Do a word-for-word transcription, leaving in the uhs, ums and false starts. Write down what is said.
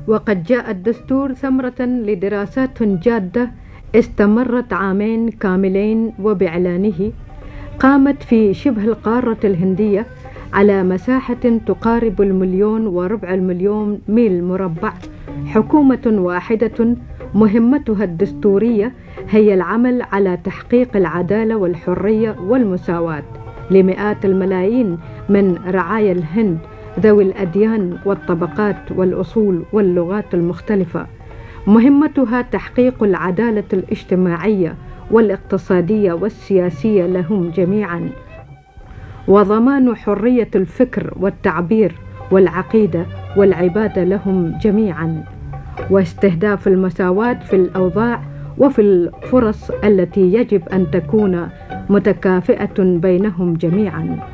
وقد جاء الدستور ثمرة لدراسات جادة استمرت عامين كاملين، وبإعلانه قامت في شبه القارة الهندية على مساحة تقارب المليون وربع المليون ميل مربع حكومة واحدة مهمتها الدستورية هي العمل على تحقيق العدالة والحرية والمساواة لمئات الملايين من رعايا الهند ذوي الأديان والطبقات والأصول واللغات المختلفة. مهمتها تحقيق العدالة الاجتماعية والاقتصادية والسياسية لهم جميعا، وضمان حرية الفكر والتعبير والعقيدة والعبادة لهم جميعا، واستهداف المساواة في الأوضاع وفي الفرص التي يجب أن تكون متكافئة بينهم جميعا.